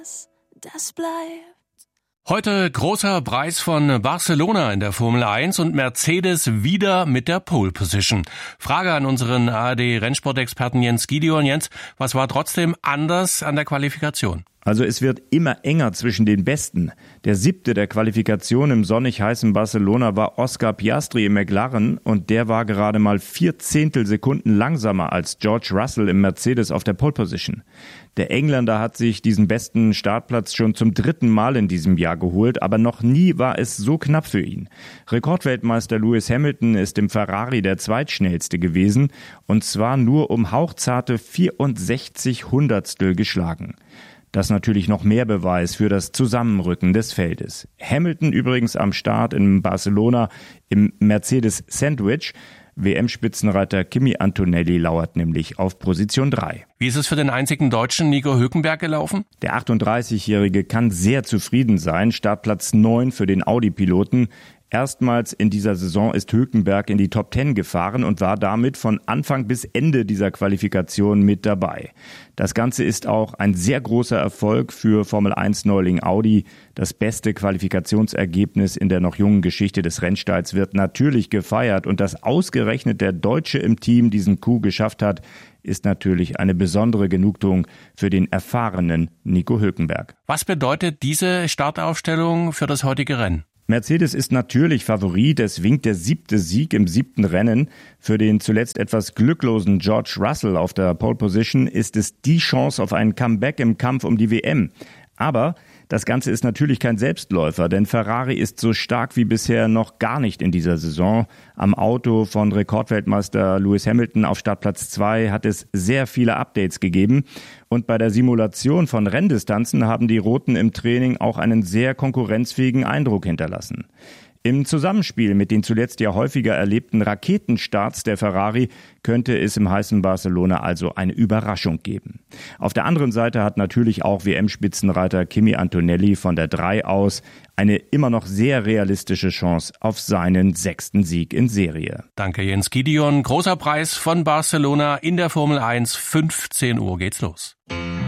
das bleibt. Heute großer Preis von Barcelona in der Formel 1 und Mercedes wieder mit der Pole Position. Frage an unseren ARD-Rennsportexperten Jens Gideon. Jens, was war trotzdem anders an der Qualifikation? Also es wird immer enger zwischen den Besten. Der 7. der Qualifikation im sonnig heißen Barcelona war Oscar Piastri im McLaren und der war gerade mal 0,4 Sekunden langsamer als George Russell im Mercedes auf der Pole Position. Der Engländer hat sich diesen besten Startplatz schon zum 3. Mal in diesem Jahr geholt, aber noch nie war es so knapp für ihn. Rekordweltmeister Lewis Hamilton ist im Ferrari der zweitschnellste gewesen und zwar nur um hauchzarte 64 Hundertstel geschlagen. Das natürlich noch mehr Beweis für das Zusammenrücken des Feldes. Hamilton übrigens am Start in Barcelona im Mercedes Sandwich. WM-Spitzenreiter Kimi Antonelli lauert nämlich auf Position 3. Wie ist es für den einzigen Deutschen Nico Hülkenberg gelaufen? Der 38-Jährige kann sehr zufrieden sein. Startplatz 9 für den Audi-Piloten. Erstmals in dieser Saison ist Hülkenberg in die Top 10 gefahren und war damit von Anfang bis Ende dieser Qualifikation mit dabei. Das Ganze ist auch ein sehr großer Erfolg für Formel-1-Neuling Audi. Das beste Qualifikationsergebnis in der noch jungen Geschichte des Rennstalls wird natürlich gefeiert. Und dass ausgerechnet der Deutsche im Team diesen Coup geschafft hat, ist natürlich eine besondere Genugtuung für den erfahrenen Nico Hülkenberg. Was bedeutet diese Startaufstellung für das heutige Rennen? Mercedes ist natürlich Favorit, es winkt der 7. Sieg im 7. Rennen. Für den zuletzt etwas glücklosen George Russell auf der Pole Position ist es die Chance auf ein Comeback im Kampf um die WM. Aber das Ganze ist natürlich kein Selbstläufer, denn Ferrari ist so stark wie bisher noch gar nicht in dieser Saison. Am Auto von Rekordweltmeister Lewis Hamilton auf Startplatz 2 hat es sehr viele Updates gegeben. Und bei der Simulation von Renndistanzen haben die Roten im Training auch einen sehr konkurrenzfähigen Eindruck hinterlassen. Im Zusammenspiel mit den zuletzt ja häufiger erlebten Raketenstarts der Ferrari könnte es im heißen Barcelona also eine Überraschung geben. Auf der anderen Seite hat natürlich auch WM-Spitzenreiter Kimi Antonelli von der 3 aus eine immer noch sehr realistische Chance auf seinen 6. Sieg in Serie. Danke Jens Gideon. Großer Preis von Barcelona in der Formel 1. 15 Uhr geht's los.